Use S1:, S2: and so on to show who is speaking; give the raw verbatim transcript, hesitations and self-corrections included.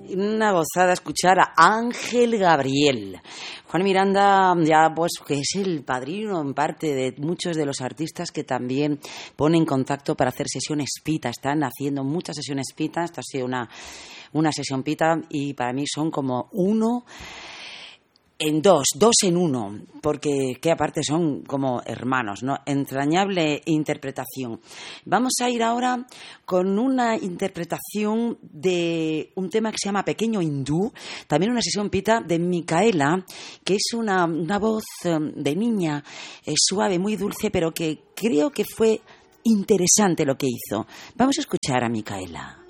S1: Una gozada escuchar a Ángel Gabriel. Juan Miranda, ya pues que es el padrino en parte de muchos de los artistas que también ponen en contacto para hacer sesiones pita. Están haciendo muchas sesiones pita. Esta ha sido una, una sesión pita y para mí son como uno en dos, dos en uno, porque que aparte son como hermanos, ¿no? Entrañable interpretación. Vamos a ir ahora con una interpretación de un tema que se llama Pequeño Hindú, también una sesión pita de Micaela, que es una, una voz de niña eh, suave, muy dulce, pero que creo que fue interesante lo que hizo. Vamos a escuchar a Micaela.